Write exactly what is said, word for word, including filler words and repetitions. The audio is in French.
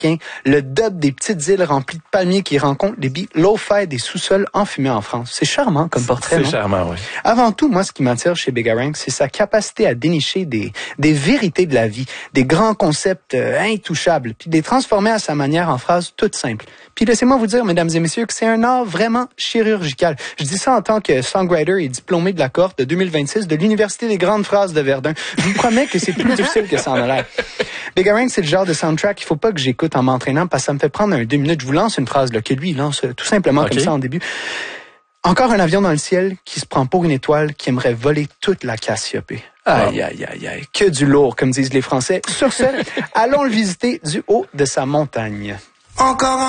africains, le dub des petites îles remplies de palmiers qui rencontrent les beats lo-fi des sous-sols enfumés en France. C'est charmant comme portrait, C'est non? charmant, oui. Avant tout, moi, ce qui m'attire chez Bigarang, c'est sa capacité à dénicher des, des vérités de la vie, des grands concepts euh, intouchables, puis de les transformer à sa manière en phrases toutes simples. Puis laissez-moi vous dire, mesdames et messieurs, que c'est un art vraiment chirurgical. Je dis ça en tant que songwriter et diplômé de la cohorte de deux mille vingt-six de l'Université des grandes phrases de Verdun. Je vous promets que c'est plus difficile que ça en a l'air. Bigarang, c'est le genre de soundtrack qu'il faut pas que j'écoute en m'entraînant parce que ça me fait prendre un deux minutes. Je vous lance une phrase là, que lui, il lance tout simplement okay. comme ça en début. Encore un avion dans le ciel qui se prend pour une étoile qui aimerait voler toute la Cassiopée. Aïe, aïe, aïe, aïe. Que du lourd, comme disent les Français. Sur ce, allons le visiter du haut de sa montagne. Encore un